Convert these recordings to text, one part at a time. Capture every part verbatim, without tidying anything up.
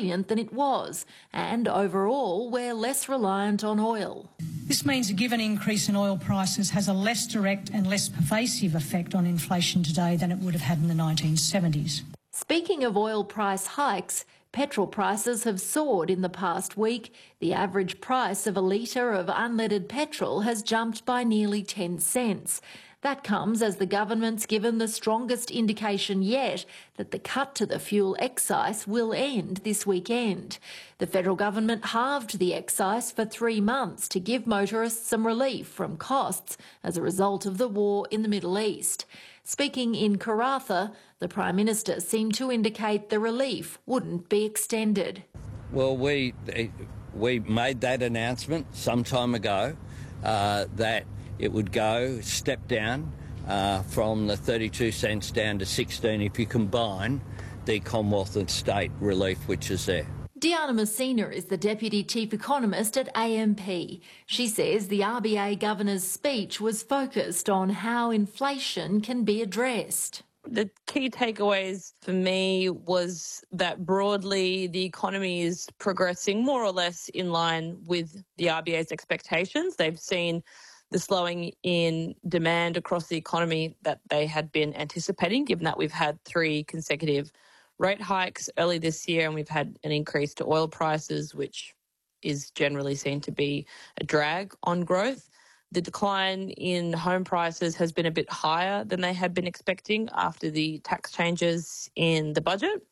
resilient than it was, and overall we're less reliant on oil. This means a given increase in oil prices has a less direct and less pervasive effect on inflation today than it would have had in the nineteen seventies. Speaking of oil price hikes, petrol prices have soared in the past week. The average price of a litre of unleaded petrol has jumped by nearly ten cents. That comes as the government's given the strongest indication yet that the cut to the fuel excise will end this weekend. The federal government halved the excise for three months to give motorists some relief from costs as a result of the war in the Middle East. Speaking in Karratha, the Prime Minister seemed to indicate the relief wouldn't be extended. Well, we, we made that announcement some time ago uh, that it would go step down uh, from the thirty-two cents down to sixteen if you combine the Commonwealth and state relief which is there. Diana Messina is the Deputy Chief Economist at A M P. She says the R B A Governor's speech was focused on how inflation can be addressed. The key takeaways for me was that broadly the economy is progressing more or less in line with the R B A's expectations. They've seen the slowing in demand across the economy that they had been anticipating, given that we've had three consecutive rate hikes early this year and we've had an increase to oil prices, which is generally seen to be a drag on growth. The decline in home prices has been a bit higher than they had been expecting after the tax changes in the budget.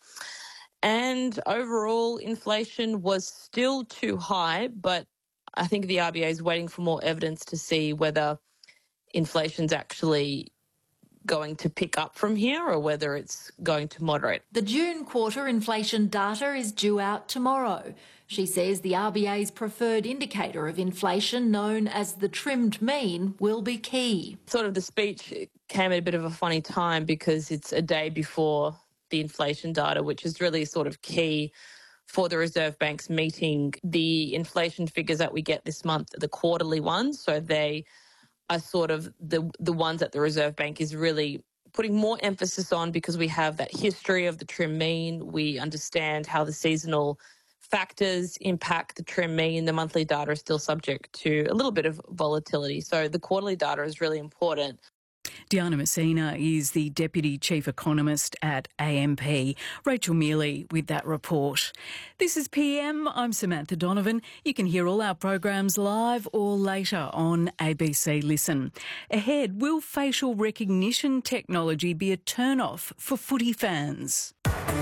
And overall, inflation was still too high, but I think the R B A is waiting for more evidence to see whether inflation's actually going to pick up from here or whether it's going to moderate. The June quarter inflation data is due out tomorrow. She says the R B A's preferred indicator of inflation, known as the trimmed mean, will be key. Sort of the speech came at a bit of a funny time because it's a day before the inflation data, which is really sort of key for the Reserve Bank's meeting. The inflation figures that we get this month are the quarterly ones, so they are sort of the the ones that the Reserve Bank is really putting more emphasis on because we have that history of the trim mean. We understand how the seasonal factors impact the trim mean. The monthly data is still subject to a little bit of volatility. So the quarterly data is really important. Diana Messina is the Deputy Chief Economist at A M P. Rachel Mealy with that report. This is P M. I'm Samantha Donovan. You can hear all our programs live or later on A B C Listen. Ahead, will facial recognition technology be a turn-off for footy fans?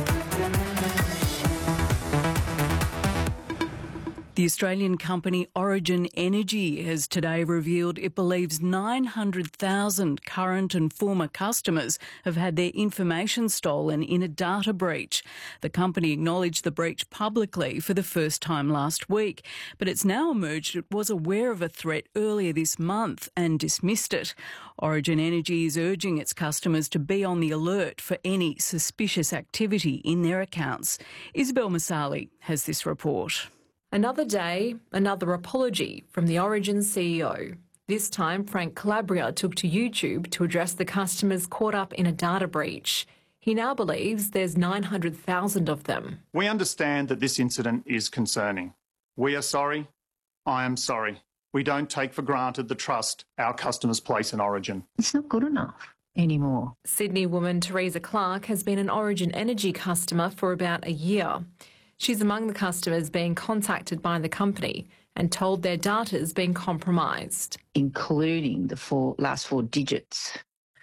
The Australian company Origin Energy has today revealed it believes nine hundred thousand current and former customers have had their information stolen in a data breach. The company acknowledged the breach publicly for the first time last week, but it's now emerged it was aware of a threat earlier this month and dismissed it. Origin Energy is urging its customers to be on the alert for any suspicious activity in their accounts. Isabel Masali has this report. Another day, another apology from the Origin C E O. This time, Frank Calabria took to YouTube to address the customers caught up in a data breach. He now believes there's nine hundred thousand of them. We understand that this incident is concerning. We are sorry. I am sorry. We don't take for granted the trust our customers place in Origin. It's not good enough anymore. Sydney woman Teresa Clark has been an Origin Energy customer for about a year. She's among the customers being contacted by the company and told their data's been compromised. Including the four, last four digits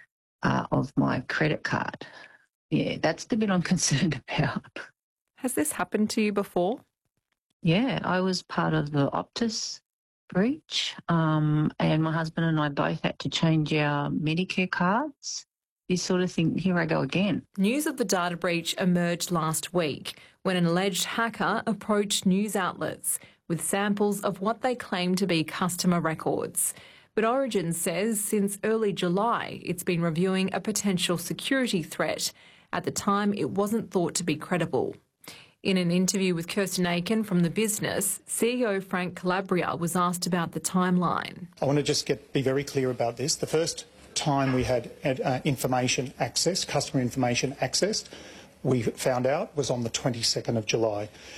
uh, of my credit card. Yeah, that's the bit I'm concerned about. Has this happened to you before? Yeah, I was part of the Optus breach um, and my husband and I both had to change our Medicare cards. This sort of thing, here I go again. News of the data breach emerged last week when an alleged hacker approached news outlets with samples of what they claim to be customer records. But Origin says since early July it's been reviewing a potential security threat. At the time, it wasn't thought to be credible. In an interview with Kirsten Aiken from The Business, C E O Frank Calabria was asked about the timeline. I want to just get be very clear about this. The first time we had uh, information access, customer information accessed, we found out was on the twenty-second of July.